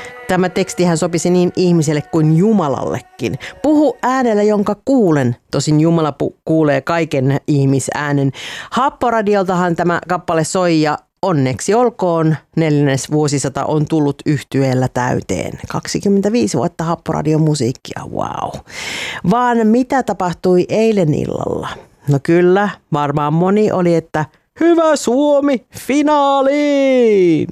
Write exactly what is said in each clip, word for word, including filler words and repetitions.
Tämä tekstihän sopisi niin ihmiselle kuin Jumalallekin. Puhu äänellä, jonka kuulen. Tosin Jumala pu- kuulee kaiken ihmisäänen. Happoradioltahan tämä kappale soi ja onneksi olkoon. Neljännes vuosisata on tullut yhtyeellä täyteen. kaksikymmentäviisi vuotta Happoradion musiikkia, wow. Vaan mitä tapahtui eilen illalla? No kyllä, varmaan moni oli, että hyvä Suomi, finaaliin!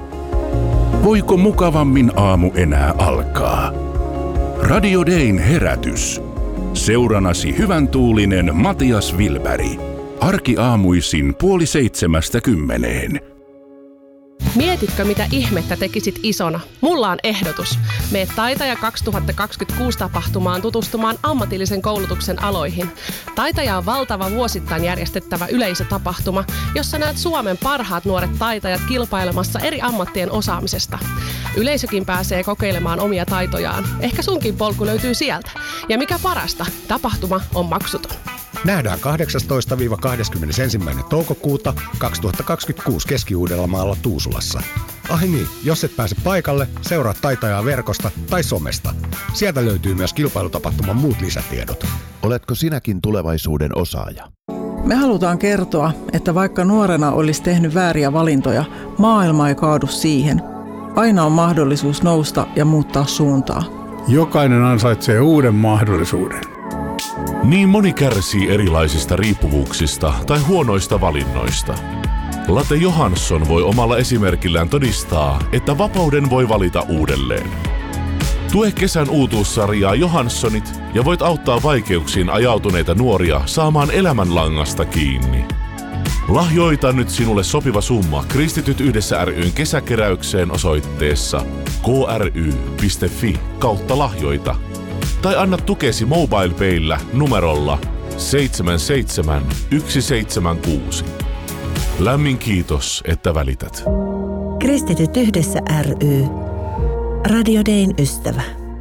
Voiko mukavammin aamu enää alkaa? Radio Dayn herätys. Seuranasi hyvän tuulinen Matias Wilberg. Arkiaamuisin puoli seitsemästä kymmeneen. Mietitkö, mitä ihmettä tekisit isona? Mulla on ehdotus. Mene Taitaja kaksituhattakaksikymmentäkuusi tapahtumaan tutustumaan ammatillisen koulutuksen aloihin. Taitaja on valtava vuosittain järjestettävä yleisötapahtuma, jossa näet Suomen parhaat nuoret taitajat kilpailemassa eri ammattien osaamisesta. Yleisökin pääsee kokeilemaan omia taitojaan. Ehkä sunkin polku löytyy sieltä. Ja mikä parasta, tapahtuma on maksuton. Nähdään kahdeksastoista kahdeskymmenesensimmäinen toukokuuta kaksituhattakaksikymmentäkuusi Keski-Uudellamaalla Tuusulassa. Ai niin, jos et pääse paikalle, seuraa Taitajaa verkosta tai somesta. Sieltä löytyy myös kilpailutapahtuman muut lisätiedot. Oletko sinäkin tulevaisuuden osaaja? Me halutaan kertoa, että vaikka nuorena olisi tehnyt vääriä valintoja, maailma ei kaadu siihen. Aina on mahdollisuus nousta ja muuttaa suuntaa. Jokainen ansaitsee uuden mahdollisuuden. Niin moni kärsii erilaisista riippuvuuksista tai huonoista valinnoista. Latte Johansson voi omalla esimerkillään todistaa, että vapauden voi valita uudelleen. Tue kesän uutuussarjaa Johanssonit ja voit auttaa vaikeuksiin ajautuneita nuoria saamaan elämänlangasta kiinni. Lahjoita nyt sinulle sopiva summa Kristityt yhdessä ry:n kesäkeräykseen osoitteessa kry piste fi kautta lahjoita. Tai anna tukesi MobilePayllä numerolla seitsemän seitsemän yksi seitsemän kuusi. Lämmin kiitos, että välität. Kristityt yhdessä ry. Radio Dayn ystävä.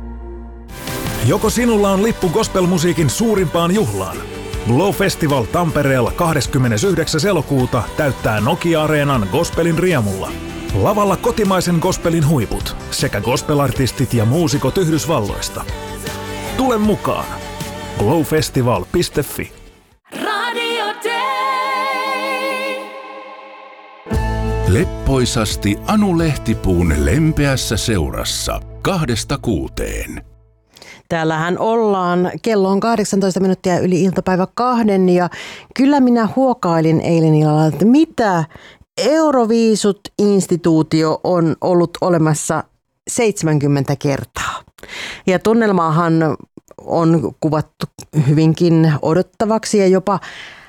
Joko sinulla on lippu gospelmusiikin suurimpaan juhlaan? Glow Festival Tampereella kahdeskymmenesyhdeksäs elokuuta täyttää Nokia-areenan gospelin riemulla. Lavalla kotimaisen gospelin huiput sekä gospelartistit ja muusikot Yhdysvalloista. Tule mukaan. glowfestival piste fi. Radio Day. Leppoisasti Anu Lehtipuun lempeässä seurassa kahdesta kuuteen. Täällähän ollaan. Kello on kahdeksantoista minuuttia yli iltapäivä kahden ja kyllä minä huokailin eilen illalla, että mitä Euroviisut-instituutio on ollut olemassa seitsemänkymmentä kertaa. Ja tunnelmaahan on kuvattu hyvinkin odottavaksi ja jopa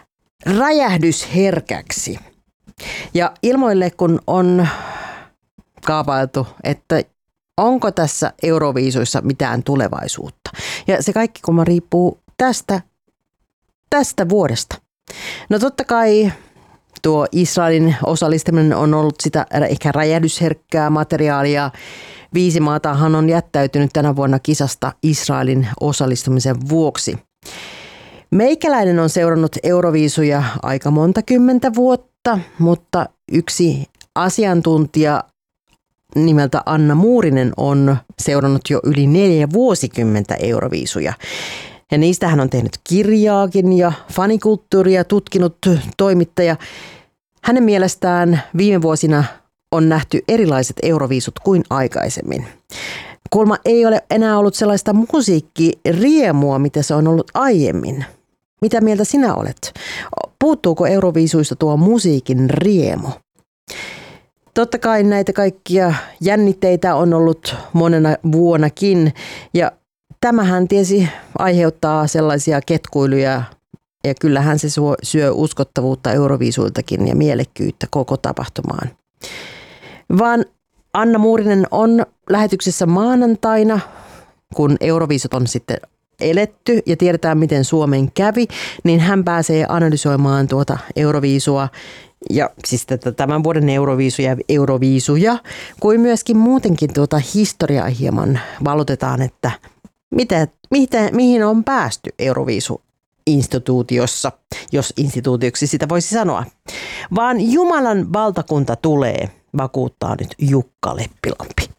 räjähdysherkäksi. Ja ilmoille kun on kaavailtu, että onko tässä Euroviisuissa mitään tulevaisuutta. Ja se kaikki kun riippuu tästä, tästä vuodesta. No totta kai tuo Israelin osallistuminen on ollut sitä ehkä räjähdysherkkää materiaalia. Viisi maatahan on jättäytynyt tänä vuonna kisasta Israelin osallistumisen vuoksi. Meikäläinen on seurannut Euroviisuja aika monta kymmentä vuotta, mutta yksi asiantuntija nimeltä Anna Muurinen on seurannut jo yli neljä vuosikymmentä Euroviisuja. Ja niistä hän on tehnyt kirjaakin ja fanikulttuuria tutkinut toimittaja. Hänen mielestään viime vuosina on nähty erilaiset Euroviisut kuin aikaisemmin. Kuulemma ei ole enää ollut sellaista musiikkiriemua, mitä se on ollut aiemmin. Mitä mieltä sinä olet? Puuttuuko Euroviisuista tuo musiikin riemu? Totta kai näitä kaikkia jännitteitä on ollut monena vuonnakin ja tämähän tiesi aiheuttaa sellaisia ketkuiluja ja kyllähän se syö uskottavuutta Euroviisuiltakin ja mielekkyyttä koko tapahtumaan. Vaan Anna Muurinen on lähetyksessä maanantaina, kun Euroviisut on sitten eletty ja tiedetään miten Suomen kävi, niin hän pääsee analysoimaan tuota Euroviisua ja siis tätä tämän vuoden Euroviisuja, Euroviisuja, kuin myöskin muutenkin tuota historiaa hieman valotetaan, että mitä, mitä, mihin on päästy Euroviisu-instituutiossa, jos instituutioksi sitä voisi sanoa. Vaan Jumalan valtakunta tulee, vakuuttaa nyt Jukka Leppilampi.